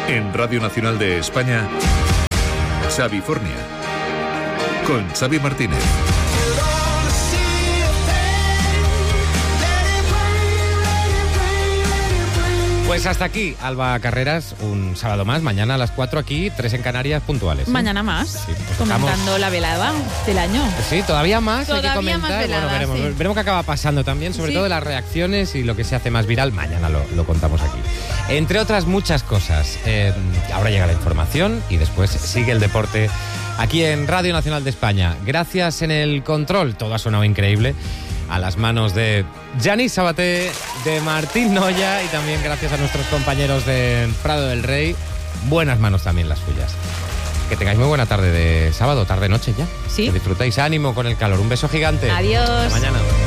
En Radio Nacional de España, Xavifornia, con Xavi Martínez. Pues hasta aquí, Alba Carreras, un sábado más, mañana a las 4 aquí, 3 en Canarias, puntuales. ¿Sí? Mañana más, Sí, pues comentando la velada del año. Sí, todavía más Todavía hay que comentar. más velada, Bueno, veremos qué acaba pasando también, sobre todo las reacciones y lo que se hace más viral. Mañana lo contamos aquí. Entre otras muchas cosas. Ahora llega la información y después sigue el deporte aquí en Radio Nacional de España. Gracias en el control, todo ha sonado increíble, a las manos de Yanis Sabaté, de Martín Noya, y también gracias a nuestros compañeros de Prado del Rey. Buenas manos también las suyas. Que tengáis muy buena tarde de sábado, tarde-noche ya. Sí. Que disfrutéis, ánimo con el calor. Un beso gigante. Adiós. Hasta mañana.